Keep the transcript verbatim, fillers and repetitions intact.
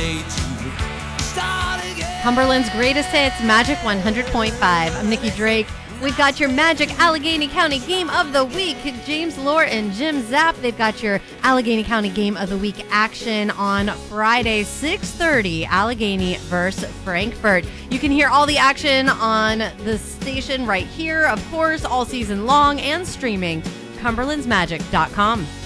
day to start again. Cumberland's greatest hits, Magic one hundred point five. I'm Nikki Drake. We've got your Magic Allegheny County Game of the Week. James Lore and Jim Zapp, they've got your Allegheny County Game of the Week action on Friday, six thirty, Allegheny versus Frankfort. You can hear all the action on the station right here, of course, all season long and streaming, cumberlands magic dot com.